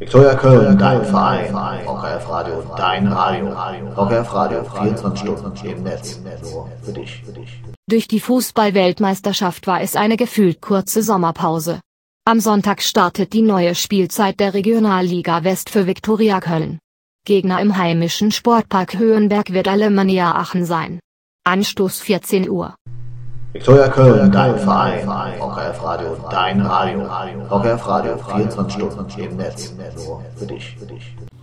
Viktoria Köln, dein Verein. Rock F Radio, dein Radio. Rock F Radio, 24 Stunden im Netz. Nur für dich. Durch die Fußball-Weltmeisterschaft war es eine gefühlt kurze Sommerpause. Am Sonntag startet die neue Spielzeit der Regionalliga West für Viktoria Köln. Gegner im heimischen Sportpark Höhenberg wird Alemannia Aachen sein. Anstoß 14 Uhr. Viktoria Köln, dein Verein. Rock F Radio, dein Radio. Rock F Radio, 24 Stunden im Netz. Nur für dich.